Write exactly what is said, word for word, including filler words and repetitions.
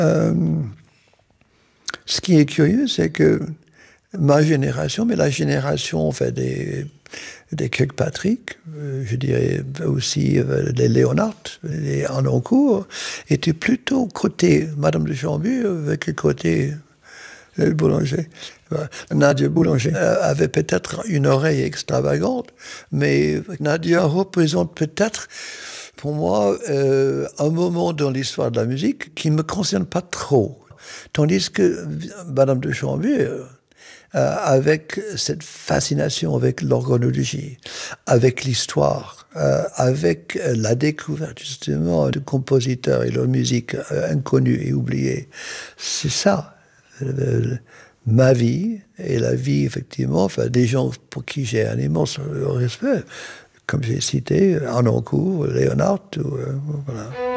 Euh, ce qui est curieux, c'est que ma génération, mais la génération en fait, des, des Kirkpatrick, euh, je dirais aussi euh, les Léonard, les Harnoncourt, étaient plutôt côté Madame de Chambly avec le côté le boulanger. Nadia Boulanger euh, avait peut-être une oreille extravagante, mais Nadia représente peut-être, pour moi, euh, un moment dans l'histoire de la musique qui ne me concerne pas trop. Tandis que Madame de Chambly, euh, euh, avec cette fascination avec l'organologie, avec l'histoire, euh, avec la découverte justement de compositeurs et leur musique euh, inconnue et oubliée, c'est ça. Euh, ma vie et la vie, effectivement, enfin, des gens pour qui j'ai un immense respect, comme j'ai cité, Harnoncourt, Léonard, ou, euh, voilà.